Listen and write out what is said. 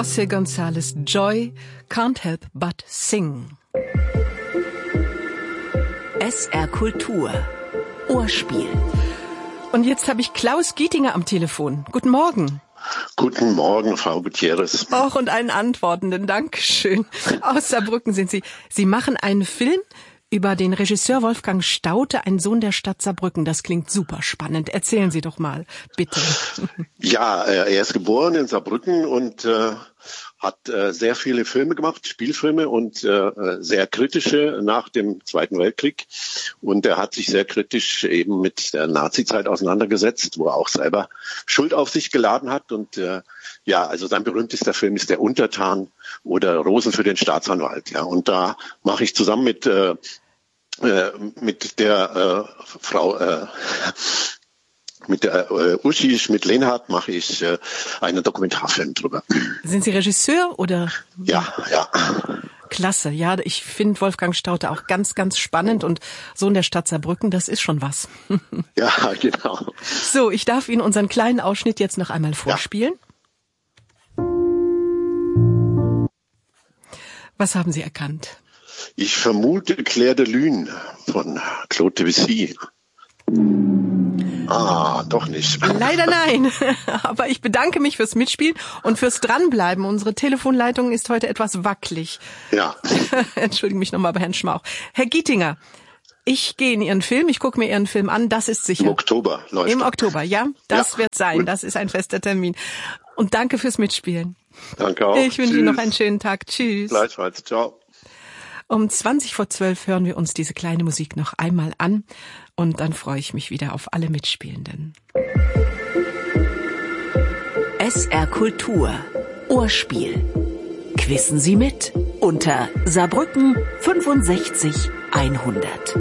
José González, Joy, Can't Help But Sing. SR Kultur. Ohrspiel. Und jetzt habe ich Klaus Gietinger am Telefon. Guten Morgen. Guten Morgen, Frau Gutierrez. Och, und einen Antwortenden. Dankeschön. Aus Saarbrücken sind Sie. Sie machen einen Film über den Regisseur Wolfgang Staudte, ein Sohn der Stadt Saarbrücken. Das klingt super spannend. Erzählen Sie doch mal, bitte. Ja, er ist geboren in Saarbrücken und hat sehr viele Filme gemacht, Spielfilme und sehr kritische nach dem Zweiten Weltkrieg. Und er hat sich sehr kritisch eben mit der Nazizeit auseinandergesetzt, wo er auch selber Schuld auf sich geladen hat. Und ja, also sein berühmtester Film ist Der Untertan oder Rosen für den Staatsanwalt. Ja, und da mache ich zusammen mit der Frau mit der Uschi Schmidt-Lehnhardt mache ich einen Dokumentarfilm drüber. Sind Sie Regisseur oder? Ja. Klasse, ja, ich finde Wolfgang Staudte auch ganz, ganz spannend und Sohn der Stadt Saarbrücken, das ist schon was. Ja, genau. So, ich darf Ihnen unseren kleinen Ausschnitt jetzt noch einmal vorspielen. Ja. Was haben Sie erkannt? Ich vermute Claire de Lune von Claude Debussy. Doch nicht. Leider nein. Aber ich bedanke mich fürs Mitspielen und fürs Dranbleiben. Unsere Telefonleitung ist heute etwas wackelig. Ja. Entschuldige mich nochmal bei Herrn Schmauch. Herr Gietinger, ich gehe in Ihren Film, ich gucke mir Ihren Film an, das ist sicher. Im Oktober läuft. Im Oktober, ja. Das wird sein, gut. Das ist ein fester Termin. Und danke fürs Mitspielen. Danke auch. Ich wünsche Ihnen noch einen schönen Tag. Tschüss. Gleichfalls. Ciao. Um 20:12 hören wir uns diese kleine Musik noch einmal an und dann freue ich mich wieder auf alle Mitspielenden. SR Kultur. Ohrspiel. Quissen Sie mit unter Saarbrücken 65 100.